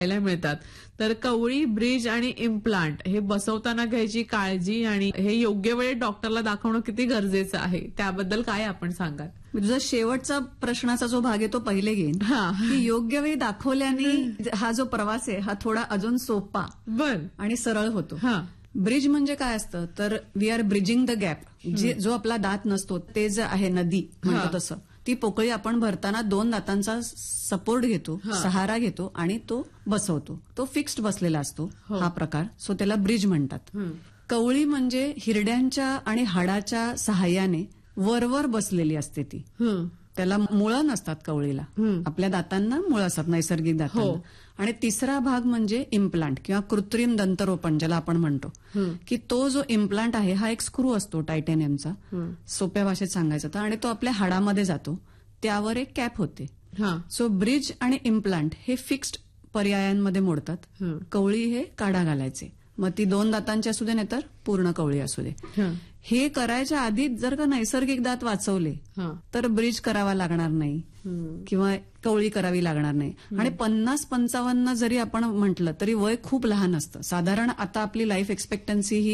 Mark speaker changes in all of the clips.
Speaker 1: मिळतात. तर कवळी, ब्रिज आणि इम्प्लांट हे बसवताना घ्यायची काळजी आणि हे योग्य वेळेत डॉक्टरला दाखवणं किती गरजेचं आहे त्याबद्दल काय आपण सांगाल?
Speaker 2: तुझा शेवटचा प्रश्नाचा जो भाग आहे तो पहिले घेईन. की योग्य वेळी दाखवल्याने हा जो प्रवास आहे हा थोडा अजून सोपा आणि सरळ होतो. ब्रिज म्हणजे काय असतं तर we R bridging the gap. जो आपला दात नसतो ते जे आहे नदी म्हणतो तसं ती पोकळी आपण भरताना 2 दातांचा सपोर्ट घेतो, सहारा घेतो आणि तो बसवतो. तो फिक्स्ड बसलेला असतो हा प्रकार. सो त्याला ब्रिज म्हणतात. कवळी म्हणजे हिरड्यांच्या आणि हाडाच्या सहाय्याने वरवर बसलेली असते ती. त्याला मुळं नसतात कवळीला. आपल्या दातांना मुळं असतात नैसर्गिक दातांना. आणि तिसरा भाग म्हणजे इम्प्लांट किंवा कृत्रिम दंतरोपण ज्याला आपण म्हणतो की तो जो इम्प्लांट आहे हा एक स्क्रू असतो टायटॅनियमचा, सोप्या भाषेत सांगायचं तर, आणि तो आपल्या हाडामध्ये जातो. त्यावर एक कॅप होते. सो ब्रिज आणि इम्प्लांट हे फिक्स्ड पर्यायांमध्ये मोडतात. कवळी हे काढा घालायचे. मग ती 2 दातांची असू दे नाही तर पूर्ण कवळी असू दे. हे करायच्या आधीच जर का नैसर्गिक दात वाचवले तर ब्रिज करावा लागणार नाही किंवा कवळी करावी लागणार नाही. आणि 50-55 जरी आपण म्हटलं तरी वय खूप लहान असतं. साधारण आता आपली लाईफ एक्सपेक्टन्सी ही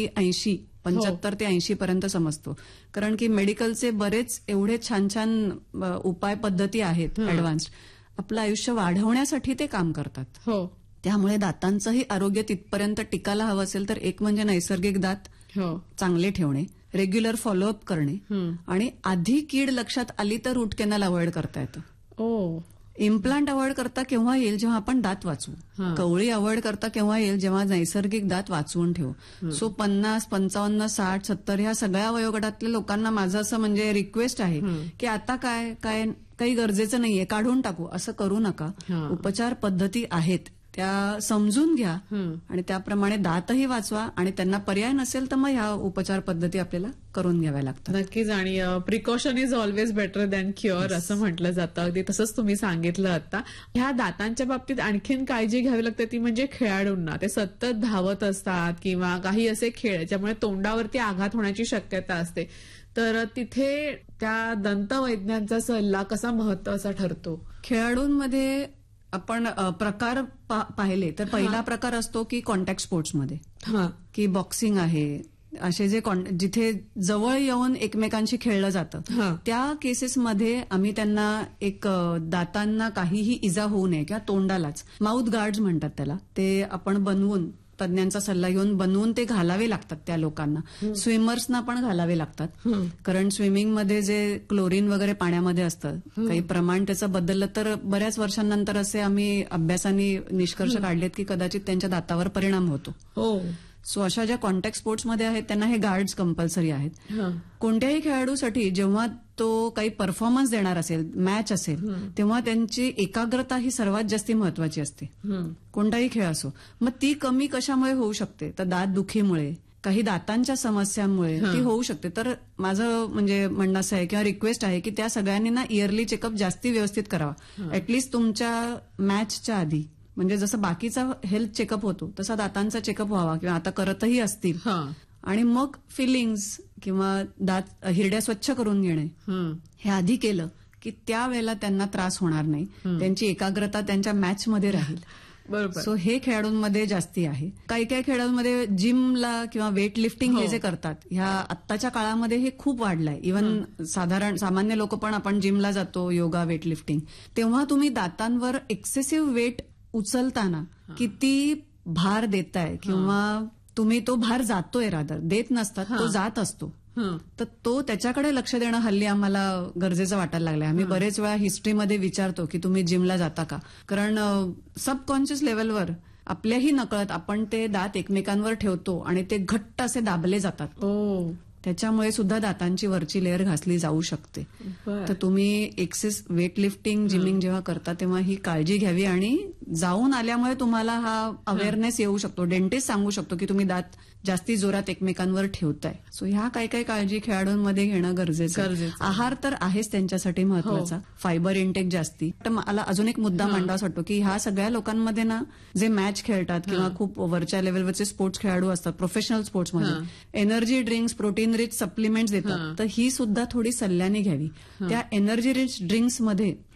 Speaker 2: 75 ते 80 पर्यंत समजतो. कारण की मेडिकलचे बरेच एवढे छान छान उपाय पद्धती आहेत ऍडव्हान्स्ड, आपलं आयुष्य वाढवण्यासाठी ते काम करतात. त्यामुळे दातांचंही आरोग्य तिथपर्यंत टिकायला हवं असेल तर एक म्हणजे नैसर्गिक दात चांगले ठेवणे, रेग्युलर फॉलोअप करणे आणि आधी कीड लक्षात आली तर रूट कॅनल अवॉइड करता येतं. इम्प्लांट अवॉइड करता केव्हा येईल जेव्हा आपण दात वाचवू. कवळी अवॉइड करता केव्हा येईल जेव्हा नैसर्गिक दात वाचवून ठेवू. सो 50, 55, 60, 70 ह्या सगळ्या वयोगटातल्या लोकांना माझं असं म्हणजे रिक्वेस्ट आहे की आता काय काही गरजेचं नाहीये, काढून टाकू असं करू नका. उपचार पद्धती आहेत त्या समजून घ्या आणि त्याप्रमाणे दातही वाचवा. आणि त्यांना पर्याय नसेल तर मग ह्या उपचार पद्धती आपल्याला करून घ्याव्या लागतात.
Speaker 1: नक्कीच. आणि precaution is always better than cure असं म्हटलं जातं. अगदी तसंच तुम्ही सांगितलं आता. ह्या दातांच्या बाबतीत आणखीन काळजी घ्यावी लागते ती म्हणजे खेळाडूंना. ते सतत धावत असतात किंवा काही असे खेळ ज्यामुळे तोंडावरती आघात होण्याची शक्यता असते. तर तिथे त्या दंतवैज्ञांचा सल्ला कसा महत्वाचा ठरतो?
Speaker 2: खेळाडूंमध्ये आपण प्रकार पाहिले तर पहिला प्रकार असतो की कॉन्टॅक्ट स्पोर्ट्समध्ये, की बॉक्सिंग आहे, असे जे जिथे जवळ येऊन एकमेकांशी खेळलं जातं त्या केसेसमध्ये आम्ही त्यांना एक दातांना काहीही इजा होऊ नये किंवा तोंडालाच माउथ गार्ड्स म्हणतात त्याला, ते आपण बनवून तज्ञांचा सल्ला घेऊन बनवून ते घालावे लागतात त्या लोकांना. स्विमर्सना पण घालावे लागतात कारण स्विमिंगमध्ये जे क्लोरीन वगैरे पाण्यामध्ये असतं काही प्रमाण त्याचं बदललं तर बऱ्याच वर्षांनंतर असे आम्ही अभ्यासाने निष्कर्ष काढलेत की कदाचित त्यांच्या दातावर परिणाम होतो. सो अशा ज्या कॉन्टॅक्ट स्पोर्ट्समध्ये आहेत त्यांना हे गार्ड्स कंपल्सरी आहेत. कोणत्याही खेळाडूसाठी जेव्हा तो काही परफॉर्मन्स देणार असेल, मॅच असेल, तेव्हा त्यांची एकाग्रता ही सर्वात जास्ती महत्वाची असते. कोणताही खेळ असो. मग ती कमी कशामुळे होऊ शकते तर दात दुखीमुळे, काही दातांच्या समस्यांमुळे ती होऊ शकते. तर माझं म्हणजे म्हणणं असं आहे किंवा रिक्वेस्ट आहे की त्या सगळ्यांनी ना इयरली चेकअप जास्ती व्यवस्थित करावा. ऍटलिस्ट तुमच्या मॅचच्या आधी, म्हणजे जसं बाकीचा हेल्थ चेकअप होतो तसा दातांचा चेकअप व्हावा किंवा आता करतही असतील. आणि मग फिलिंग्स किंवा दात हिरड्या स्वच्छ करून घेणे हे आधी केलं की त्यावेळेला त्यांना त्रास होणार नाही. त्यांची एकाग्रता त्यांच्या मॅचमध्ये राहील.
Speaker 1: बरोबर.
Speaker 2: सो हे खेळाडूंमध्ये जास्ती आहे. काही काही खेळाडूंमध्ये जिमला किंवा वेट लिफ्टिंग हे जे करतात ह्या आत्ताच्या काळामध्ये हे खूप वाढलंय. इव्हन साधारण सामान्य लोक पण आपण जिमला जातो, योगा, वेट लिफ्टिंग, तेव्हा तुम्ही दातांवर एक्सेसिव्ह वेट उचलताना किती भार देताय किंवा तुम्ही तो भार जातोय, रादर देत नसतात, तो जात असतो. तर तो त्याच्याकडे लक्ष देणं हल्ली आम्हाला गरजेचं वाटायला लागलंय. आम्ही बरेच वेळा हिस्ट्रीमध्ये विचारतो की तुम्ही जिमला जाता का, कारण सबकॉन्शियस लेव्हलवर आपल्याही नकळत आपण ते दात एकमेकांवर ठेवतो आणि ते घट्ट असे दाबले जातात. त्याच्यामुळे सुद्धा दातांची वरची लेअर घासली जाऊ शकते. तर तुम्ही एक्सेस वेट लिफ्टिंग, जिमिंग जेव्हा करता तेव्हा ही काळजी घ्यावी. आणि जाऊन आल्यामुळे तुम्हाला हा अवेअरनेस येऊ शकतो. डेंटिस्ट सांगू शकतो की तुम्ही दात जास्ती जोरात एकमेकांवर ठेवताय. सो ह्या काही काळजी खेळाडूंमध्ये घेणं गरजेचं. आहार तर आहेच त्यांच्यासाठी महत्वाचा, फायबर इंटेक जास्ती. तर मला अजून एक मुद्दा मांडावासा वाटतो की ह्या सगळ्या लोकांमध्ये ना जे मॅच खेळतात किंवा खूप वरच्या लेवलवरचे स्पोर्ट्स खेळाडू असतात प्रोफेशनल स्पोर्ट्समध्ये, energy drinks, protein rich supplements देतात. तर ही सुद्धा थोडी सल्ल्याने घ्यावी. त्या एनर्जी रिच ड्रिंक्समध्ये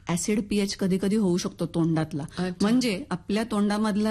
Speaker 2: ऍसिड पीएच कधी कधी होऊ शकतो तोंडातला. म्हणजे आपल्या तोंडामधला